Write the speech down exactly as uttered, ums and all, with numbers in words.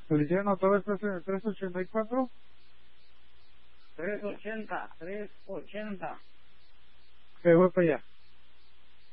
Le hicieron otra vez tres ochenta y cuatro. tres ochenta, tres ochenta. Que voy para allá.